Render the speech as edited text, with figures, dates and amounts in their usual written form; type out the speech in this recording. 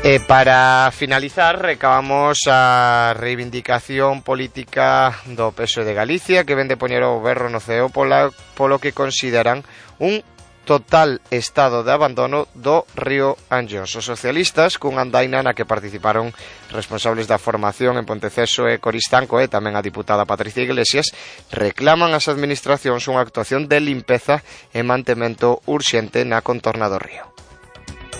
E para finalizar, recabamos a reivindicación política do PSOE de Galicia, que ven de poñer o berro no ceo polo que consideran un total estado de abandono do río Anllóns. Os socialistas, cunha andaina na que participaron responsables da formación en Ponteceso e Coristanco e tamén a diputada Patricia Iglesias, reclaman ás administracións unha actuación de limpeza e mantemento urxente na contorna do río.